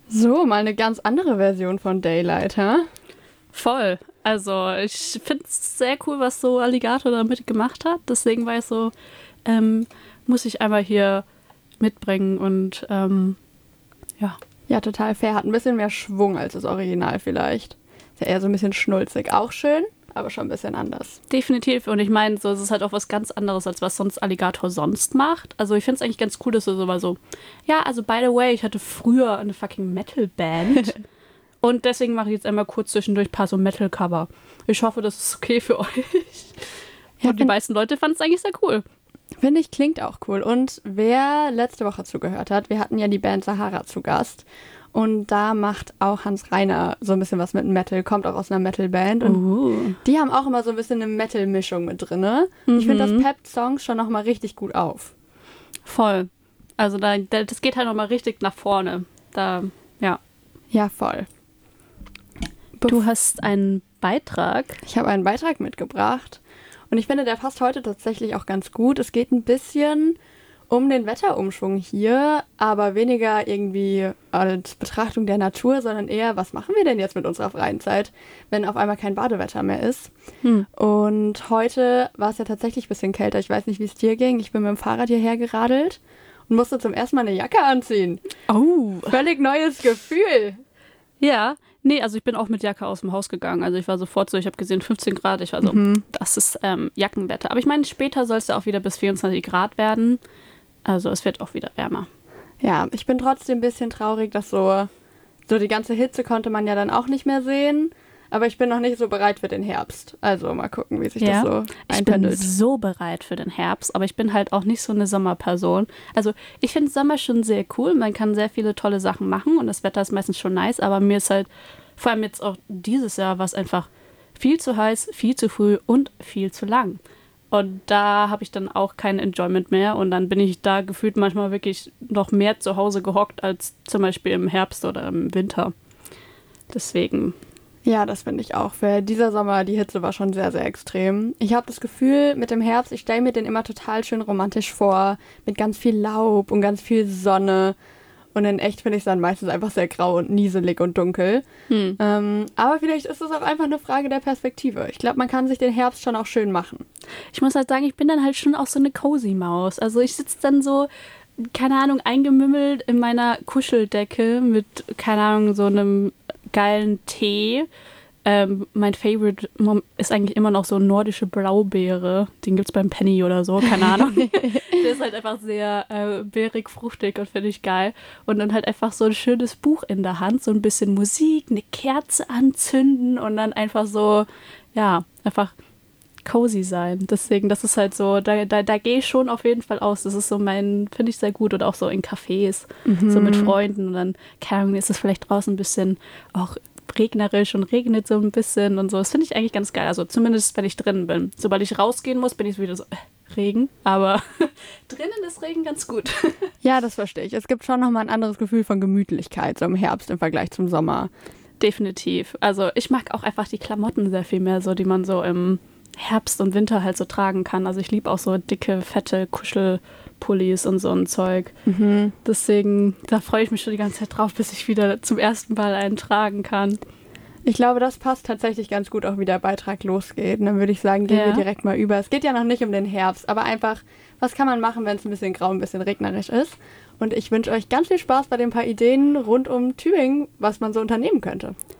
So, mal eine ganz andere Version von Daylight, hä? Voll. Also ich finde es sehr cool, was so Alligator damit gemacht hat. Deswegen war ich so, muss ich einmal hier mitbringen und ja. Ja, total fair. Hat ein bisschen mehr Schwung als das Original vielleicht. Ist ja eher so ein bisschen schnulzig. Auch schön, aber schon ein bisschen anders. Definitiv. Und ich meine, so, es ist halt auch was ganz anderes, als was sonst Alligator sonst macht. Also ich finde es eigentlich ganz cool, dass er so war so, ja, also by the way, ich hatte früher eine fucking Metal-Band. Und deswegen mache ich jetzt einmal kurz zwischendurch ein paar so Metal-Cover. Ich hoffe, das ist okay für euch. Ja, Und die meisten Leute fanden es eigentlich sehr cool. Finde ich, klingt auch cool. Und wer letzte Woche zugehört hat, wir hatten ja die Band Sahara zu Gast. Und da macht auch Hans Reiner so ein bisschen was mit Metal, kommt auch aus einer Metal-Band. Und die haben auch immer so ein bisschen eine Metal-Mischung mit drin. Ich finde, das peppt Songs schon nochmal richtig gut auf. Voll. Also das geht halt nochmal richtig nach vorne. Da, ja. Ja, voll. Du hast einen Beitrag. Ich habe einen Beitrag mitgebracht. Und ich finde, der passt heute tatsächlich auch ganz gut. Es geht ein bisschen um den Wetterumschwung hier, aber weniger irgendwie als Betrachtung der Natur, sondern eher, was machen wir denn jetzt mit unserer freien Zeit, wenn auf einmal kein Badewetter mehr ist. Und heute war es ja tatsächlich ein bisschen kälter. Ich weiß nicht, wie es dir ging. Ich bin mit dem Fahrrad hierher geradelt und musste zum ersten Mal eine Jacke anziehen. Oh. Völlig neues Gefühl. Ja, nee, also ich bin auch mit Jacke aus dem Haus gegangen. Also ich war sofort so, ich habe gesehen 15 Grad. Ich war so, das ist Jackenwetter. Aber ich meine, später soll es ja auch wieder bis 24 Grad werden. Also es wird auch wieder wärmer. Ja, ich bin trotzdem ein bisschen traurig, dass so die ganze Hitze konnte man ja dann auch nicht mehr sehen. Aber ich bin noch nicht so bereit für den Herbst. Also mal gucken, wie sich das so ich bin einpendelt. so bereit für den Herbst, aber ich bin halt auch nicht so eine Sommerperson. Also ich finde Sommer schon sehr cool. Man kann sehr viele tolle Sachen machen und das Wetter ist meistens schon nice. Aber mir ist halt, vor allem jetzt auch dieses Jahr, war es einfach viel zu heiß, viel zu früh und viel zu lang. Und da habe ich dann auch kein Enjoyment mehr. Und dann bin ich da gefühlt manchmal wirklich noch mehr zu Hause gehockt als zum Beispiel im Herbst oder im Winter. Deswegen. Ja, das finde ich auch. Für dieser Sommer, die Hitze war schon sehr, sehr extrem. Ich habe das Gefühl, mit dem Herbst, ich stelle mir den immer total schön romantisch vor, mit ganz viel Laub und ganz viel Sonne. Und in echt finde ich es dann meistens einfach sehr grau und nieselig und dunkel. Aber vielleicht ist es auch einfach eine Frage der Perspektive. Ich glaube, man kann sich den Herbst schon auch schön machen. Ich muss halt sagen, ich bin dann halt schon auch so eine cozy Maus. Also ich sitze dann so, keine Ahnung, eingemümmelt in meiner Kuscheldecke mit, keine Ahnung, so einem geilen Tee. Mein Favorite ist eigentlich immer noch so nordische Blaubeere. Den gibt es beim Penny oder so, keine Ahnung. Der ist halt einfach sehr beerig, fruchtig und finde ich geil. Und dann halt einfach so ein schönes Buch in der Hand, so ein bisschen Musik, eine Kerze anzünden und dann einfach so, ja, einfach cozy sein. Deswegen, das ist halt so, da gehe ich schon auf jeden Fall aus. Das ist so finde ich sehr gut. Und auch so in Cafés, so mit Freunden. Und dann, keine Ahnung, ist es vielleicht draußen ein bisschen auch regnerisch und regnet so ein bisschen und so. Das finde ich eigentlich ganz geil. Also zumindest, wenn ich drinnen bin. Sobald ich rausgehen muss, bin ich wieder so, Regen. Aber drinnen ist Regen ganz gut. Ja, das verstehe ich. Es gibt schon nochmal ein anderes Gefühl von Gemütlichkeit, so im Herbst im Vergleich zum Sommer. Definitiv. Also ich mag auch einfach die Klamotten sehr viel mehr, so die man so im Herbst und Winter halt so tragen kann. Also ich liebe auch so dicke, fette Kuschelpullis und so ein Zeug. Deswegen, da freue ich mich schon die ganze Zeit drauf, bis ich wieder zum ersten Mal einen tragen kann. Ich glaube, das passt tatsächlich ganz gut auch, wie der Beitrag losgeht. Und dann würde ich sagen, gehen wir direkt mal über. Es geht ja noch nicht um den Herbst, aber einfach, was kann man machen, wenn es ein bisschen grau, ein bisschen regnerisch ist? Und ich wünsche euch ganz viel Spaß bei den paar Ideen rund um Tübingen, was man so unternehmen könnte.